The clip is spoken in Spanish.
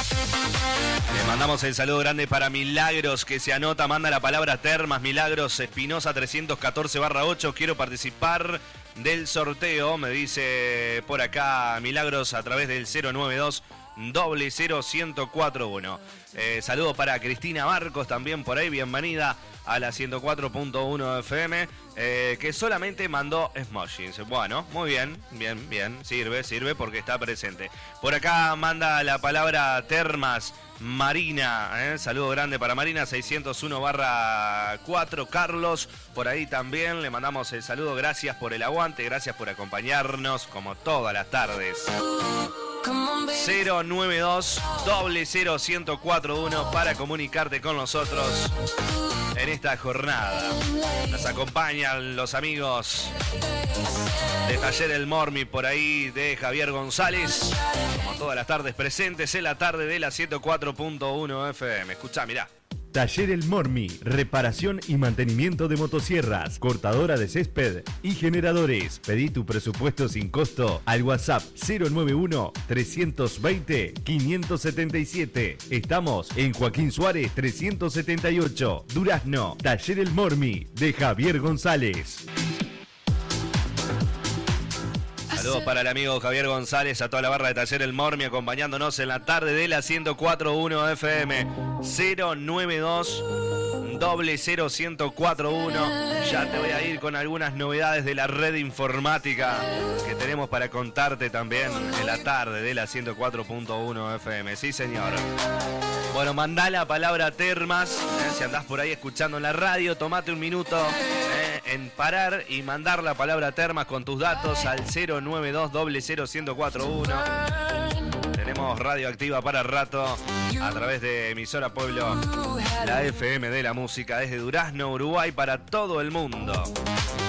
Le mandamos el saludo grande para Milagros, que se anota, manda la palabra termas. Milagros Espinosa 314/8. Quiero participar del sorteo, me dice por acá Milagros a través del 092 001041. Saludo para Cristina Marcos también por ahí, bienvenida a la 104.1 FM, que solamente mandó emojis. Bueno, muy bien, bien, sirve porque está presente. Por acá manda la palabra termas Marina, saludo grande para Marina 601/4. Carlos, por ahí también le mandamos el saludo, gracias por el aguante, gracias por acompañarnos como todas las tardes. 092 001041 para comunicarte con nosotros en esta jornada. Nos acompañan los amigos de Taller El Mormi por ahí, de Javier González, como todas las tardes presentes en la tarde de la 104.1 FM. Escuchá, mirá. Taller El Mormi, reparación y mantenimiento de motosierras, cortadora de césped y generadores. Pedí tu presupuesto sin costo al WhatsApp 091-320-577. Estamos en Joaquín Suárez 378, Durazno. Taller El Mormi, de Javier González. Saludos para el amigo Javier González, a toda la barra de Taller El Mormi acompañándonos en la tarde de la 104.1 FM. 092 001041. Ya te voy a ir con algunas novedades de la red informática que tenemos para contarte también en la tarde de la 104.1 FM. Sí, señor. Bueno, mandá la palabra termas. Si andás por ahí escuchando en la radio, tomate un minuto en parar y mandar la palabra termas con tus datos al 092 001041. Tenemos radio activa para rato a través de Emisora Pueblo, la FM de la música, desde Durazno, Uruguay, para todo el mundo.